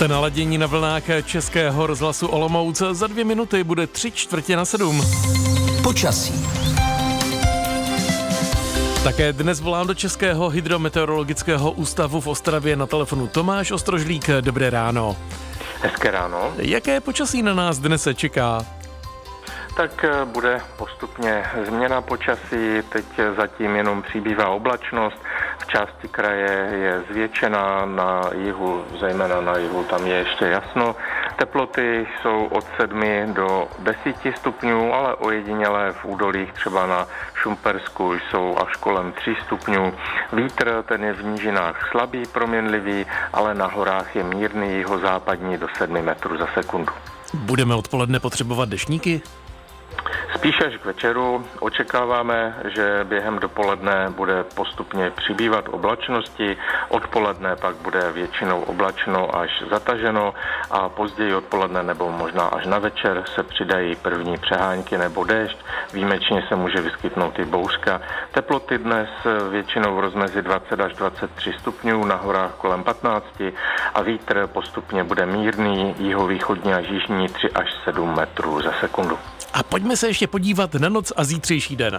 Jste naladění na vlnách Českého rozhlasu Olomouc. Za 2 minuty bude 6:45. Počasí. Také dnes volám do Českého hydrometeorologického ústavu v Ostravě na telefonu Tomáš Ostrožlík. Dobré ráno. Hezké ráno. Jaké počasí na nás dnes se čeká? Tak bude postupně změna počasí, teď zatím jenom přibývá oblačnost, v části kraje je zvětšená, na jihu, zejména na jihu, tam je ještě jasno. Teploty jsou od 7 do 10 stupňů, ale ojedinělé v údolích, třeba na Šumpersku, jsou až kolem 3 stupňů. Vítr, ten je v nížinách slabý, proměnlivý, ale na horách je mírný, jihozápadní do 7 metrů za sekundu. Budeme odpoledne potřebovat deštníky? Spíš až k večeru. Očekáváme, že během dopoledne bude postupně přibývat oblačnosti, odpoledne pak bude většinou oblačno až zataženo a později odpoledne nebo možná až na večer se přidají první přehánky nebo déšť. Výjimečně se může vyskytnout i bouřka. Teploty dnes většinou v rozmezí 20 až 23 stupňů, na horách kolem 15 a vítr postupně bude mírný, jihovýchodní až jižní 3 až 7 metrů za sekundu. A pojďme se ještě podívat na noc a zítřejší den.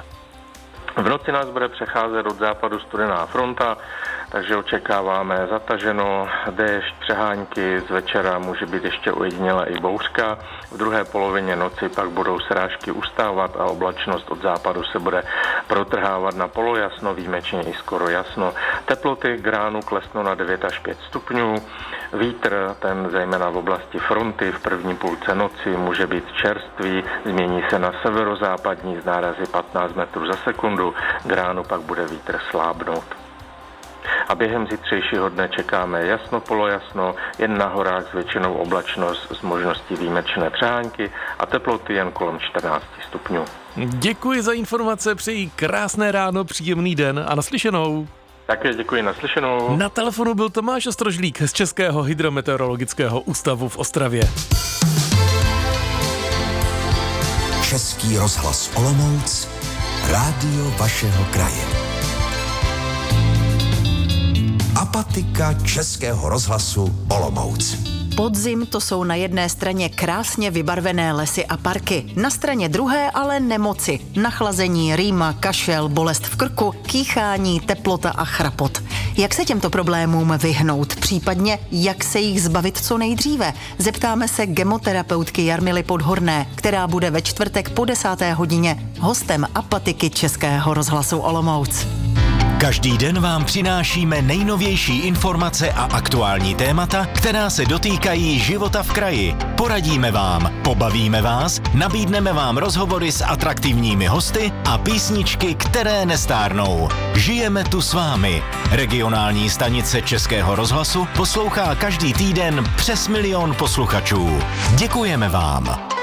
V noci nás bude přecházet od západu studená fronta, takže očekáváme zataženo, déšť, přehánky, z večera může být ještě ojedinělá i bouřka. V druhé polovině noci pak budou srážky ustávat a oblačnost od západu se bude protrhávat na polojasno, výjimečně i skoro jasno. Teploty k ránu klesnou na 9 až 5 stupňů. Vítr, ten zejména v oblasti fronty v první půlce noci může být čerstvý, změní se na severozápadní z nárazy 15 metrů za sekundu, k ránu pak bude vítr slábnout. A během zítřejšího dne čekáme jasno, polojasno, jen na horách s většinou oblačnost s možností výjimečné přehánky a teploty jen kolem 14 stupňů. Děkuji za informace, přeji krásné ráno, příjemný den a naslyšenou. Také děkuji, naslyšenou. Na telefonu byl Tomáš Ostrožlík z Českého hydrometeorologického ústavu v Ostravě. Český rozhlas Olomouc, rádio vašeho kraje. Apatika Českého rozhlasu Olomouc. Podzim to jsou na jedné straně krásně vybarvené lesy a parky, na straně druhé ale nemoci, nachlazení, rýma, kašel, bolest v krku, kýchání, teplota a chrapot. Jak se těmto problémům vyhnout, případně jak se jich zbavit co nejdříve? Zeptáme se gemoterapeutky Jarmily Podhorné, která bude ve čtvrtek po 10. hodině hostem Apatiky Českého rozhlasu Olomouc. Každý den vám přinášíme nejnovější informace a aktuální témata, která se dotýkají života v kraji. Poradíme vám, pobavíme vás, nabídneme vám rozhovory s atraktivními hosty a písničky, které nestárnou. Žijeme tu s vámi. Regionální stanice Českého rozhlasu poslouchá každý týden přes 1 000 000 posluchačů. Děkujeme vám.